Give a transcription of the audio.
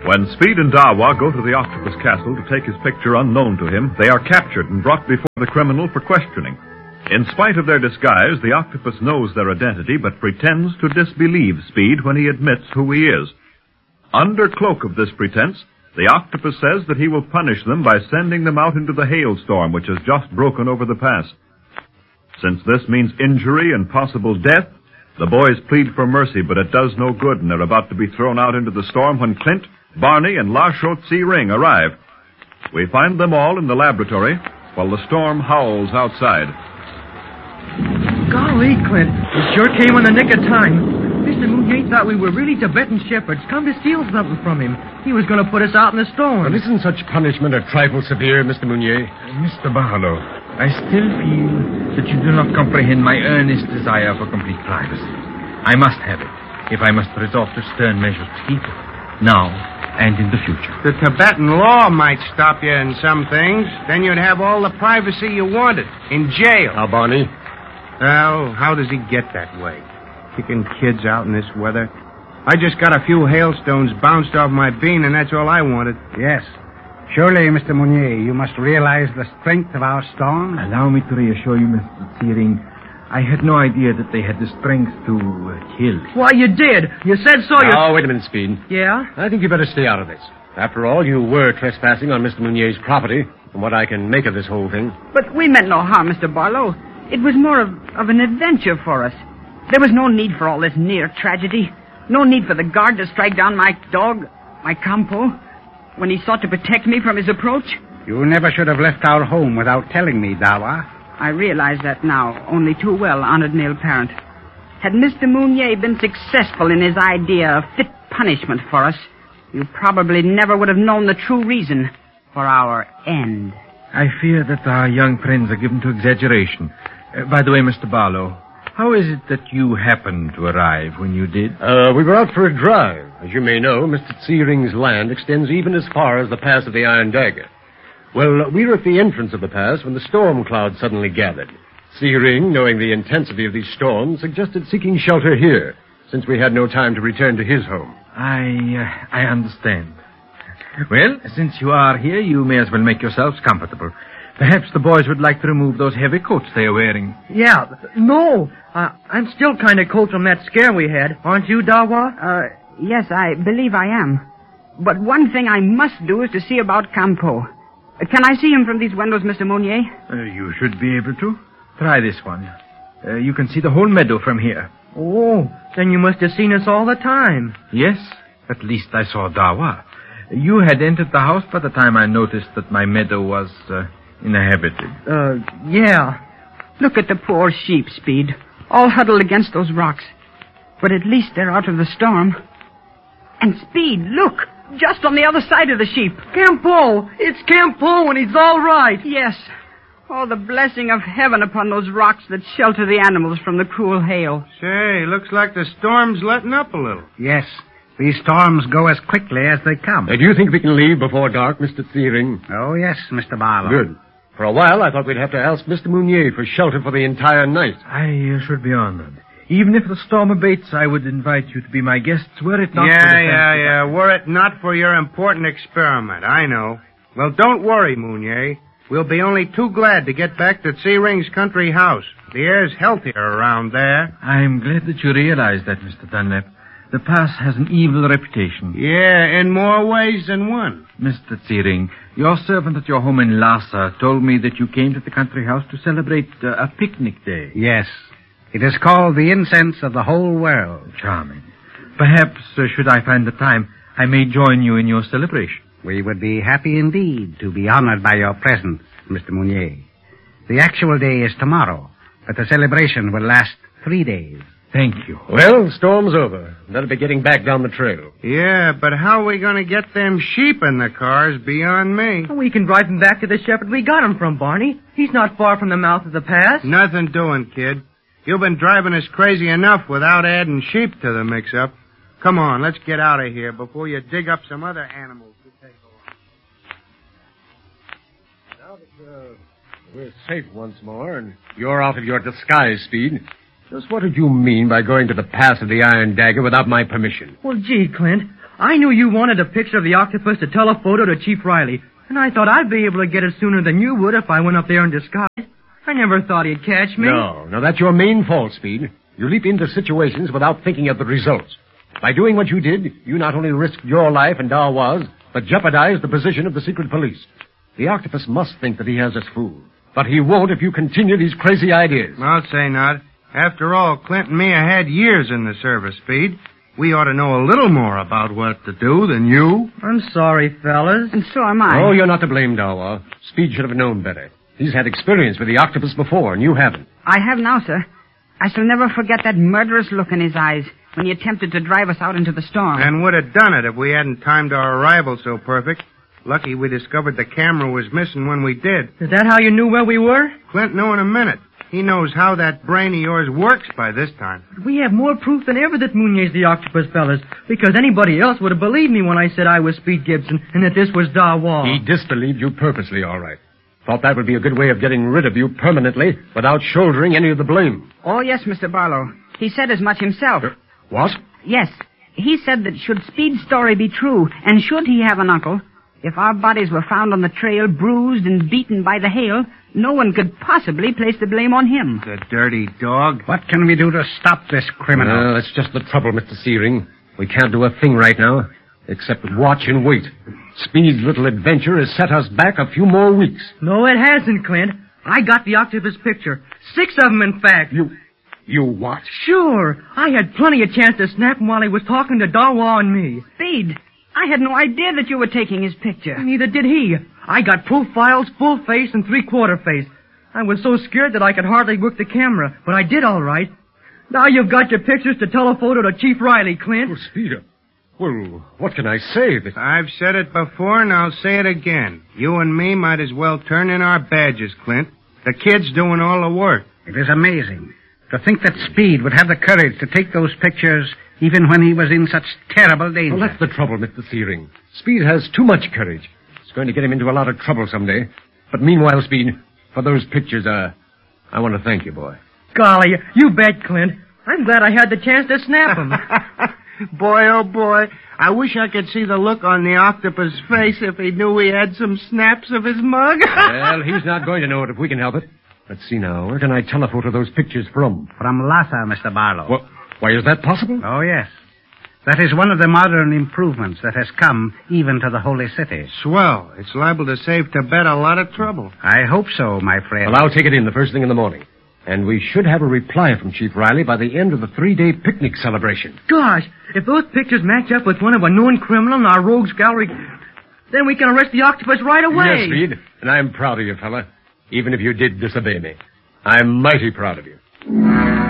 When Speed and Dawa go to the Octopus Castle to take his picture unknown to him, they are captured and brought before the criminal for questioning. In spite of their disguise, the Octopus knows their identity but pretends to disbelieve Speed when he admits who he is. Under cloak of this pretense, the Octopus says that he will punish them by sending them out into the hailstorm which has just broken over the pass. Since this means injury and possible death, the boys plead for mercy, but it does no good, and they're about to be thrown out into the storm when Clint, Barney, and La Chaux-Tse Ring arrive. We find them all in the laboratory while the storm howls outside. Golly, Clint, you sure came in the nick of time. Mr. Mounier thought we were really Tibetan shepherds come to steal something from him. He was going to put us out in the storm. Well, isn't such punishment a trifle severe, Mr. Mounier? Mr. Barlow, I still feel that you do not comprehend my earnest desire for complete privacy. I must have it, if I must resort to stern measures to keep it, now and in the future. The Tibetan law might stop you in some things. Then you'd have all the privacy you wanted. In jail. Now, Barney? Well, how does he get that way? Kicking kids out in this weather? I just got a few hailstones bounced off my bean, and that's all I wanted. Yes. Surely, Mr. Mounier, you must realize the strength of our storm. Allow me to reassure you, Mr. Searing. I had no idea that they had the strength to kill. Why, you did. You said so. Oh, wait a minute, Speed. Yeah? I think you better stay out of this. After all, you were trespassing on Mr. Mounier's property, from what I can make of this whole thing. But we meant no harm, Mr. Barlow. It was more of an adventure for us. There was no need for all this near tragedy. No need for the guard to strike down my dog, my Campo, when he sought to protect me from his approach. You never should have left our home without telling me, Dawa. I realize that now, only too well, honored male parent. Had Mr. Mounier been successful in his idea of fit punishment for us, you probably never would have known the true reason for our end. I fear that our young friends are given to exaggeration. By the way, Mr. Barlow, how is it that you happened to arrive when you did? We were out for a drive. As you may know, Mr. Searing's land extends even as far as the pass of the Iron Dagger. Well, we were at the entrance of the pass when the storm cloud suddenly gathered. Searing, knowing the intensity of these storms, suggested seeking shelter here, since we had no time to return to his home. I understand. Well, since you are here, you may as well make yourselves comfortable. Perhaps the boys would like to remove those heavy coats they are wearing. Yeah, no. I'm still kind of cold from that scare we had. Aren't you, Dawa? Yes, I believe I am. But one thing I must do is to see about Campo. Can I see him from these windows, Mr. Mounier? You should be able to. Try this one. You can see the whole meadow from here. Oh, then you must have seen us all the time. Yes, at least I saw Dawa. You had entered the house by the time I noticed that my meadow was inhabited. Yeah. Look at the poor sheep, Speed, all huddled against those rocks. But at least they're out of the storm. And Speed, look! Just on the other side of the sheep. Campo! It's Campo and he's all right. Yes. Oh, the blessing of heaven upon those rocks that shelter the animals from the cruel hail. Say, looks like the storm's letting up a little. Yes. These storms go as quickly as they come. Do you think we can leave before dark, Mr. Searing? Oh, yes, Mr. Barlow. Good. For a while, I thought we'd have to ask Mr. Mounier for shelter for the entire night. I should be honored. Even if the storm abates, I would invite you to be my guests, were it not for the Yeah. Were it not for your important experiment, I know. Well, don't worry, Mounier. We'll be only too glad to get back to Searing's country house. The air's healthier around there. I'm glad that you realize that, Mr. Dunlap. The pass has an evil reputation. Yeah, in more ways than one. Mr. Searing, your servant at your home in Lhasa told me that you came to the country house to celebrate a picnic day. Yes. It is called the incense of the whole world. Charming. Perhaps, should I find the time, I may join you in your celebration. We would be happy indeed to be honored by your presence, Mr. Mounier. The actual day is tomorrow, but the celebration will last 3 days. Thank you. Well, storm's over. That'll be getting back down the trail. Yeah, but how are we going to get them sheep in the cars beyond me? We can drive them back to the shepherd we got them from, Barney. He's not far from the mouth of the pass. Nothing doing, kid. You've been driving us crazy enough without adding sheep to the mix-up. Come on, let's get out of here before you dig up some other animals to take along. Now that we're safe once more, and you're out of your disguise, Speed, just what did you mean by going to the pass of the Iron Dagger without my permission? Well, gee, Clint, I knew you wanted a picture of the octopus to tell a photo to Chief Riley, and I thought I'd be able to get it sooner than you would if I went up there in disguise. I never thought he'd catch me. No, that's your main fault, Speed. You leap into situations without thinking of the results. By doing what you did, you not only risked your life and Dawa's, but jeopardized the position of the secret police. The octopus must think that he has us fooled. But he won't if you continue these crazy ideas. I'll say not. After all, Clint and me have had years in the service, Speed. We ought to know a little more about what to do than you. I'm sorry, fellas. And so am I. Oh, you're not to blame, Dawa. Speed should have known better. He's had experience with the octopus before, and you haven't. I have now, sir. I shall never forget that murderous look in his eyes when he attempted to drive us out into the storm. And would have done it if we hadn't timed our arrival so perfect. Lucky we discovered the camera was missing when we did. Is that how you knew where we were? Clint knew in a minute. He knows how that brain of yours works by this time. We have more proof than ever that Munier's the octopus, fellas, because anybody else would have believed me when I said I was Speed Gibson and that this was Dawa. He disbelieved you purposely, all right. Thought that would be a good way of getting rid of you permanently without shouldering any of the blame. Oh, yes, Mr. Barlow. He said as much himself. What? Yes. He said that should Speed's story be true, and should he have an uncle, if our bodies were found on the trail bruised and beaten by the hail, no one could possibly place the blame on him. The dirty dog. What can we do to stop this criminal? That's just the trouble, Mr. Searing. We can't do a thing right now, except watch and wait. Speed's little adventure has set us back a few more weeks. No, it hasn't, Clint. I got the octopus picture. 6 of them, in fact. You what? Sure. I had plenty of chance to snap him while he was talking to Dawa and me. Speed, I had no idea that you were taking his picture. Neither did he. I got profiles, full face, and 3/4 face. I was so scared that I could hardly work the camera, but I did all right. Now you've got your pictures to tell a photo to Chief Riley, Clint. Oh, Speed, well, what can I say? I've said it before, and I'll say it again. You and me might as well turn in our badges, Clint. The kid's doing all the work. It is amazing to think that Speed would have the courage to take those pictures even when he was in such terrible danger. Well, that's the trouble, Mr. Searing. Speed has too much courage. It's going to get him into a lot of trouble someday. But meanwhile, Speed, for those pictures, I want to thank you, boy. Golly, you bet, Clint. I'm glad I had the chance to snap him. Boy, oh boy, I wish I could see the look on the octopus' face if he knew we had some snaps of his mug. Well, he's not going to know it if we can help it. Let's see now, where can I telephoto those pictures from? From Lhasa, Mr. Barlow. Well, why, is that possible? Oh, yes. That is one of the modern improvements that has come even to the Holy City. Swell. It's liable to save Tibet a lot of trouble. I hope so, my friend. Well, I'll take it in the first thing in the morning. And we should have a reply from Chief Riley by the end of the 3-day picnic celebration. Gosh, if those pictures match up with one of a known criminal in our rogues gallery, then we can arrest the octopus right away. Yes, Speed. And I'm proud of you, fella. Even if you did disobey me. I'm mighty proud of you.